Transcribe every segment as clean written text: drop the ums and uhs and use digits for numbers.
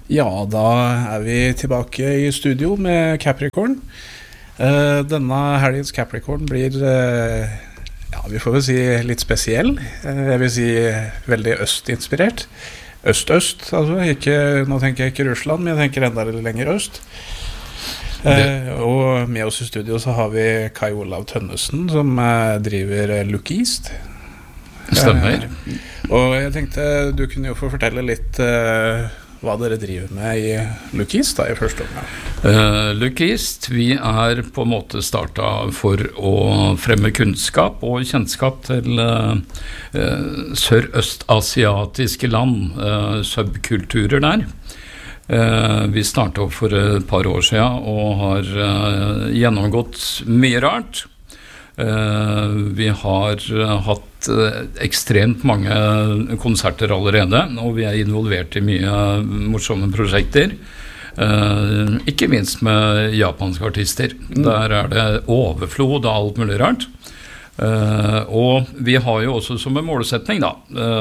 Ja, da vi tilbake i studio med Capricorn. Denne helgens Capricorn blir, ja, vi får vel si litt spesiell. Jeg vil si veldig østinspirert. Øst-øst, altså. Nå tenker jeg ikke Russland, men jeg tenker enda litt lenger øst. Og med oss i studio så har vi Kai Olav Tønnesen, som driver Look East. Stemmer. Og jeg tenkte du kunne jo få fortelle litt hva dere driver med i Look East da, i første omgang. Look East, vi på en måte startet for å fremme kunnskap og kjennskap til sørøstasiatiske land, subkulturer der. Vi startet opp for et par år siden og har gjennomgått mye rart. Vi har hatt ekstremt mange konserter allerede, og vi involvert i mye morsomme prosjekter. Ikke minst med japanske artister. Der det overflod av alt mulig rart. Og vi har jo også som en målsetning da,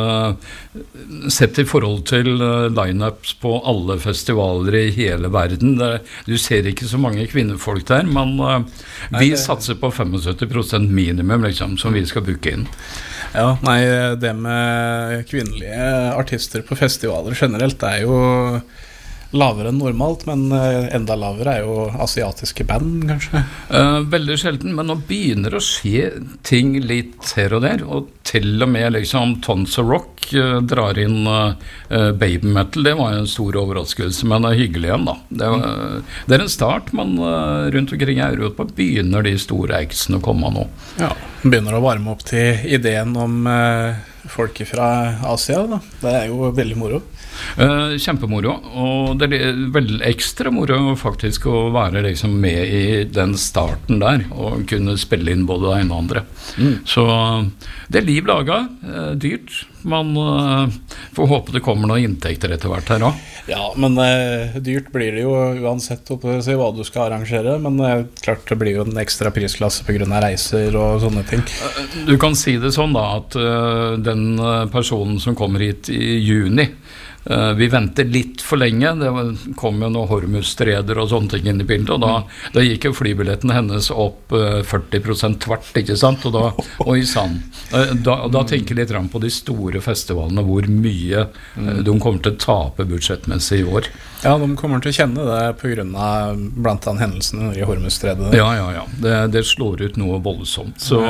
sett i forhold til line-ups på alle festivaler i hele verden. Du ser ikke så mange kvinnefolk der, men vi satser på 75% minimum liksom, som vi skal booke inn. Ja, nei, det med kvinnelige artister på festivaler generelt jo lavere enn normalt, men enda lavere jo asiatiske band, kanskje? Veldig sjelden, men nå begynner å skje ting litt her og der, og til og med liksom Tons of Rock drar inn baby metal. Det var en stor overraskelse, men hyggelig igjen da. Det en start, men rundt omkring i Europa begynner de store actsene å komme nå. Ja, begynner å varme opp til ideen om folk fra Asia da. Det jo veldig moro. Kjempemoro, og det veldig ekstra moro faktisk å være liksom med i den starten der og kunne spille inn både det ene og andre. Så det liv laget, dyrt, men får håpe det kommer noen inntekter etter hvert her også. Ja, men dyrt blir det jo uansett å si hva du skal arrangere, men klart det blir jo en ekstra prisklasse på grunn av reiser og sånne ting. Du kan si det sånn da, at den personen som kommer hit i juni, vi venter litt for lenge. Det kom jo noen Hormuzstreder og sånne ting inn i bildet, og da gikk jo flybilletten hennes opp 40% tvert, ikke sant? Og i sand. Da tenker jeg litt rann på de store festivalene, hvor mye de kommer til å tape budsjettmessig i år. Ja, de kommer til å kjenne det på grunn av blant annet hendelsene i Hormuzstredet. Ja. Det slår ut noe voldsomt. Så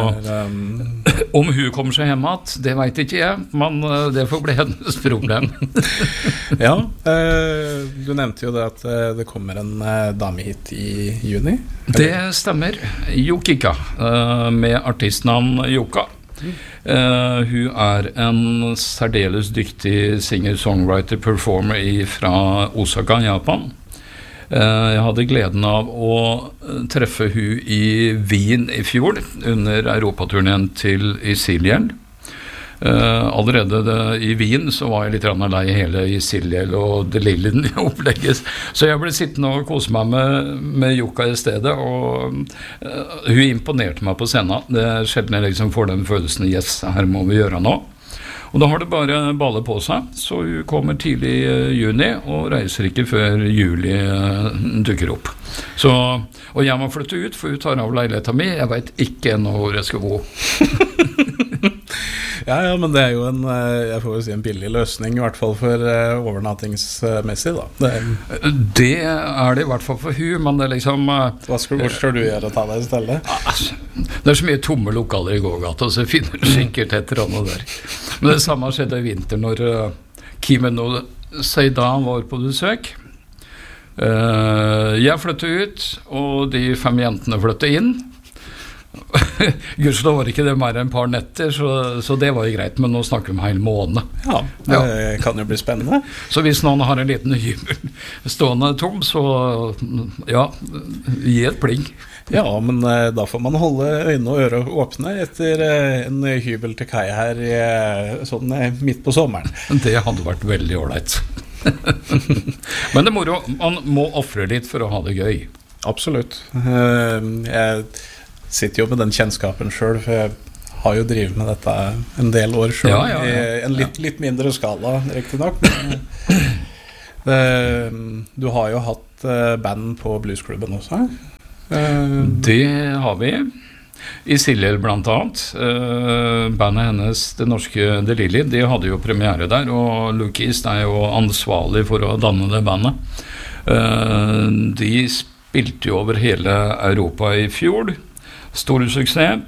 om hun kommer seg hjem at, det vet ikke jeg, men det får bli hennes problem. Ja, du nevnte jo det at det kommer en dame hit i juni. Det stemmer. Yukika, med artistnavn Yuka. Hun en særdeles dyktig singer-songwriter-performer fra Osaka, Japan. Jeg hadde gleden av å treffe hun i Wien i fjor under europaturneen til Isilien. Allerede i Wien så var jeg litt lei hele Isilien og det lille opplegget, så jeg ble sittende og kose meg med Yuka i stedet, og hun imponerte meg på scenen. Det sjelden jeg liksom får den følelsen, yes, her må vi gjøre noe. Og da har det bare ballet på seg, så hun kommer tidlig i juni og reiser ikke før juli dukker opp. Så, og jeg må flytte ut, for hun tar av leiligheten min. Jeg vet ikke ennå hvor jeg skal bo. Ja, men det jo jeg får jo si en billig løsning, i hvert fall for overnattingsmessig da. Det det i hvert fall for hun, men det liksom... Hvor skal du gjøre å ta deg i stedet? Det så mye tomme lokaler i gågata, så jeg finner sikkert et eller annet der. Men det samme skjedde i vinter når Kimen og Seidan var på besøk. Jeg flyttet ut, og de 5 jentene flyttet inn. Gudskjelov var ikke det mer enn et par netter, så det var jo greit, men nå snakker vi om hele måned. Ja, det kan jo bli spennende. Så hvis noen har en liten hybel stående tom, så ja, gi et pling. Ja, men da får man holde øynene og ører åpne etter en hybel til Kai her sånn midt på sommeren. Det hadde vært veldig ordentlig. Men det moro, man må offre litt for å ha det gøy. Absolutt. Jeg sitter jo med den kjennskapen selv, for jeg har jo drivet med dette en del år selv, i en litt mindre skala, riktig nok. Du har jo hatt band på bluesklubben også. Det har vi. I Silje blant annet. Bandet hennes, det norske The Lily, de hadde jo premiere der, og Luke East jo ansvarlig for å danne det bandet. De spilte jo over hele Europa i fjor. Stor suksess.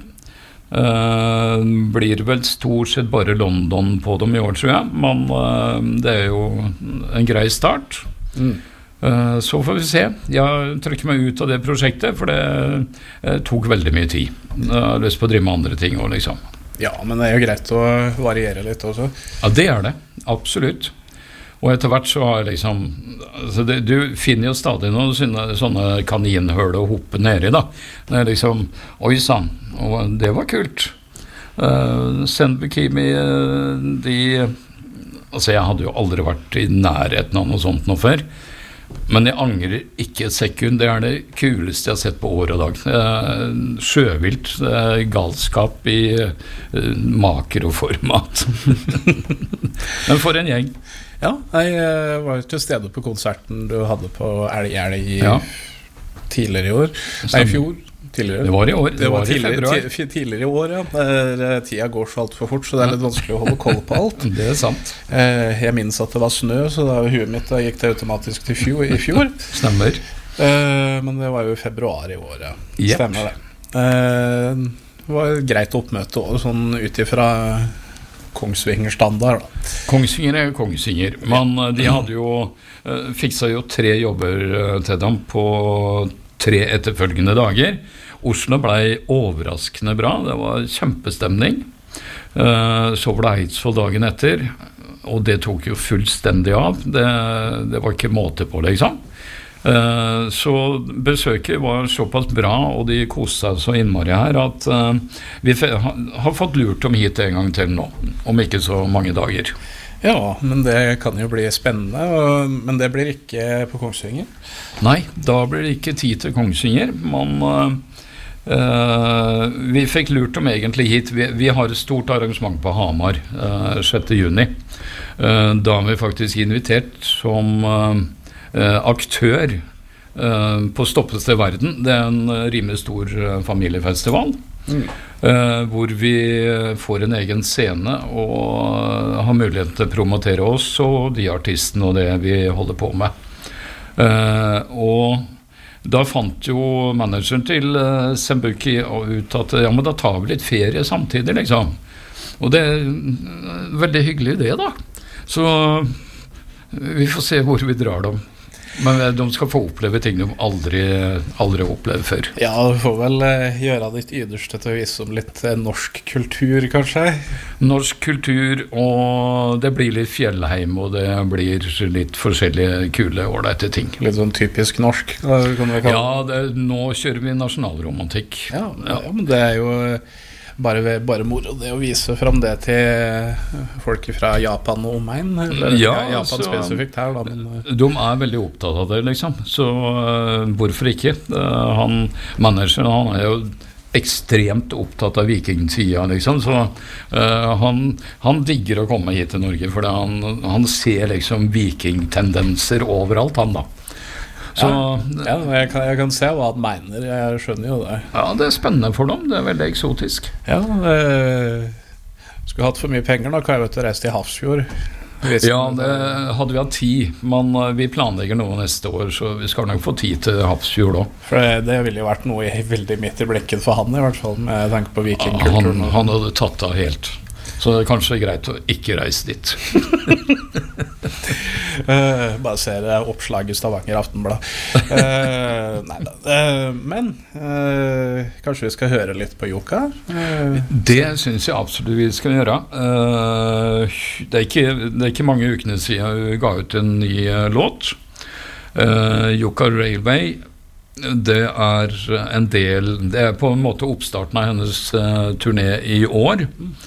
Blir vel stort sett bare London på dem i år, tror jeg, men det jo en grei start. Så får vi se. Jeg trekker meg ut av det prosjektet, for det tok veldig mye tid. Jeg har lyst på å drive med andre ting også, liksom. Ja, men det jo greit å variere litt også. Ja, det det. Absolutt. Og etter hvert så har jeg liksom altså du finner jo stadig noen sånne kaninhøl å hoppe ned i, da. Det liksom, oi sann, og det var kult. Send Bikimi, altså jeg hadde jo aldri vært i nærheten av noe sånt nå før. Men jeg angrer ikke et sekund. Det det kuleste jeg har sett på år og dag. Sjøvilt, galskap i makroformat. Men for en gjeng. Ja, jeg var til stede på konserten du hadde på Elg tidligere i år. Nei, i fjor. Tidligere. Det var i år. Det var tidligere i år, ja. Tida går så alt for fort, så det litt vanskelig å holde koll på alt. Det sant. Jeg minnes at det var snø, så da huet mitt da gikk det automatisk til i fjor. Stemmer. Men det var jo i februar i år, ja. Yep. Stemmer det. Det var et greit oppmøte også, sånn utifra Kongsvinger-standard da. Kongsvinger Kongsvinger. Men de hadde jo fikset jo 3 jobber til dem på 3 etterfølgende dager. Oslo ble overraskende bra. Det var kjempestemning. Så var det Eidsvoll dagen etter, og det tok jo fullstendig av. Det var ikke måte på, liksom. Så besøket var såpass bra, og de koste seg så innmari her, at vi har fått lurt dem hit en gang til nå, om ikke så mange dager. Ja, men det kan jo bli spennende, men det blir ikke på Kongsvinger? Nei, da blir det ikke tid til Kongsvinger, men vi fikk lurt dem egentlig hit. Vi har et stort arrangement på Hamar 6. juni. Da har vi faktisk invitert som aktør på Stoppested Verden. Det en rimelig stor familiefestival. Hvor vi får en egen scene og har mulighet til å promotere oss og de artistene og det vi holder på med. Og da fant jo manageren til Sembuki ut at ja, men da tar vi litt ferie samtidig, liksom. Og det veldig hyggelig det da. Så vi får se hvor vi drar dem. Men de skal få oppleve ting de aldri opplevd før. Ja, du får vel gjøre ditt yderste til å vise om litt norsk kultur, kanskje? Norsk kultur, og det blir litt fjellheim, og det blir litt forskjellige kule ålreite ting. Litt sånn typisk norsk, kan vi kalle det? Ja, nå kjører vi nasjonalromantikk. Ja, men det jo bare moro det å vise frem det til folk fra Japan og omegn, eller Japan spesifikt her da, men de veldig opptatt av det, liksom. Så hvorfor ikke? Manageren, han jo ekstremt opptatt av vikingtida, liksom. Så han digger å komme hit til Norge, for han ser liksom vikingtendenser overalt, han da. Så, ja, jeg kan se hva han mener. Jeg skjønner jo det. Ja, det spennende for dem. Det veldig eksotisk. Ja, skulle hatt for mye penger da, kan jeg vet å reise til Hafrsfjord. Ja, det hadde vi hatt tid, men vi planlegger noe neste år, så vi skal nok få tid til Hafrsfjord da. For det ville jo vært noe veldig midt i blikket for han i hvert fall, med tanke på vikingkulturen. Han hadde tatt av helt. Så det kanskje greit å ikke reise dit. Bare ser oppslag i Stavanger Aftenblad. Men kanskje vi skal høre litt på Joka? Det synes jeg absolutt vi skal gjøre. Det ikke mange ukene siden vi ga ut en ny låt. Joka Railway. Det en del, det på en måte oppstarten av hennes turné i år.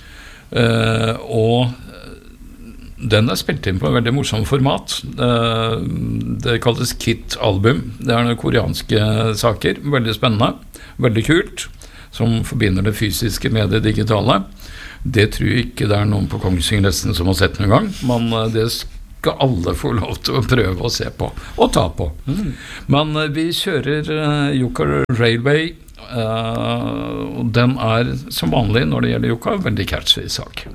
Og den spilt inn på en veldig morsom format. Det kalles Kit-album. Det noen koreanske saker. Veldig spennende, veldig kult, som forbinder det fysiske med det digitale. Det tror jeg ikke det noen på Kongsvinger nesten som har sett noen gang, men det skal alle få lov til å prøve å se på og ta på. Men vi kjører Yucca Railway, og den som vanlig når det gjelder Yucca, veldig catchy sak.